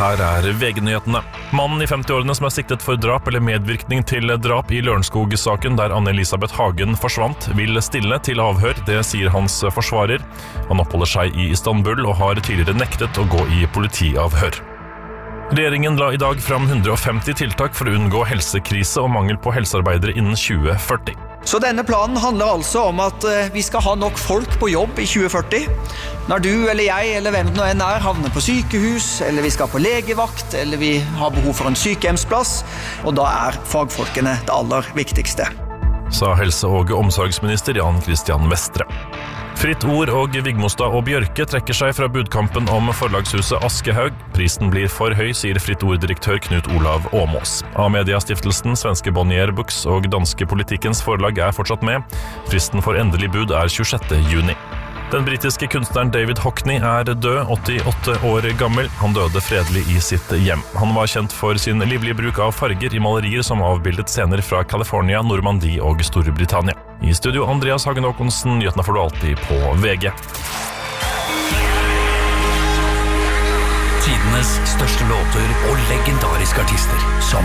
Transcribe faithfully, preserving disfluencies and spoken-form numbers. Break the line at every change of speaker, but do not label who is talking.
Her er V G-nyhetene. Mannen i femti-årene som er siktet for drap eller medvirkning til drap i Lørenskog-saken der Anne-Elisabeth Hagen forsvant, vil stille til avhør, det sier hans forsvarer. Han oppholder seg i Istanbul og har tidligere nektet å gå i politiavhør. Regjeringen la i dag fram hundre og femti tiltak for å unngå helsekrise og mangel på helsearbeidere innen tjue førti.
Så denne planen handler altså om at vi skal ha nok folk på jobb i tjue førti. Når du eller jeg eller hvem det nå enn er havner på sykehus, eller vi skal på legevakt, eller vi har behov for en sykehjemsplass, og da er fagfolkene det aller viktigste.
Sa helse- og omsorgsminister Jan Christian Vestre. Fritt Ord og Vigmostad og Bjørke trekker seg fra budkampen om forlagshuset Askehaug. Prisen blir for høy, sier Fritt Ord-direktør Knut Olav Åmås. A-mediastiftelsen, svenske Bonnier Books og danske Politikkens forlag er fortsatt med. Fristen for endelig bud er tjuesjette juni. Den britiske kunstneren David Hockney er død, åttiåtte år gammel. Han døde fredelig i sitt hjem. Han var kjent for sin livlige bruk av farger i malerier som avbildet scener fra California, Normandie og Storbritannia. I studio Andreas Hagen Håkonsen, nyhetene får du alltid på V G.
Tidenes største låter og legendariske artister som